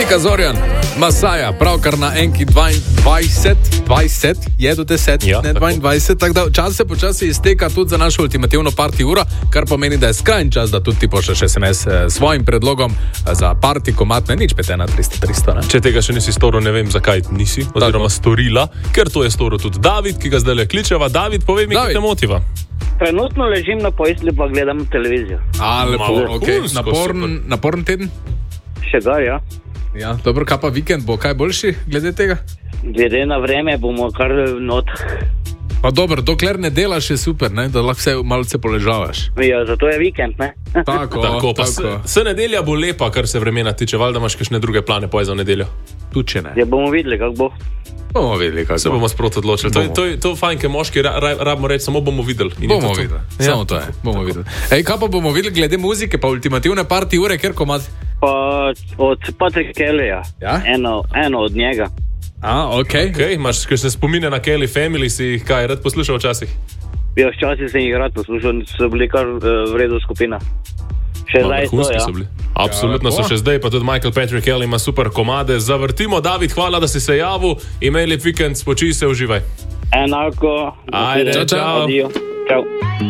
Mika Zorjan, Masaja, pravkar na enki 20 je do 10, ja, ne 22, tako da čas se počasi izteka tudi za našo ultimativno party uro, kar pomeni, da je skrajni čas, da tudi ti pošleš SMS svojim predlogom za party komat, ne nič 51300, ne? Če tega še nisi storil, ne vem, zakaj nisi, oziroma storila, ker to je storil tudi David, ki ga zdaj le kličeva. David, povej mi, kaj te motiva. Trenutno ležim na postelji pa gledam televizijo. Lepo, okej. Naporen teden? Še gar, ja. Ja, dobro, kaj pa vikend bo, kaj boljši glede tega? Glede na vreme bomo kar not. Pa dobro, dokler ne delaš je super, ne? Da lahko se malce poležavaš. Ja, zato je vikend, ne? Tako. Se nedelja bo lepa, kar se vremena tiče, valjda imaš kakšne druge plane poje za nedeljo. Tuče ne. Ja, bomo videli, kako bo. Se bomo sproti odločili. To je fajn, ker moški rabimo reči, samo bomo videli. Bomo videli, samo to je, bomo videli. Ej, kaj pa bomo videli glede muzike, pa ultimativne party ure, ker komad? Pa od Patrick Kellyja, ja? eno od njega. Okay, imaš kakšne spomine na Kelly Family, si jih kaj rad poslušal včasih? Ja, včasih sem jih rad poslušal, so bili kar v redu skupina. Še zdaj so, ja. Absolutno so še zdaj, pa tudi Michael Patrick Kelly ima super komade. Zavrtimo, David, hvala, da si se javil. Imej lep vikend, spočij se, uživaj. Enako. Ajde, čau. Čau.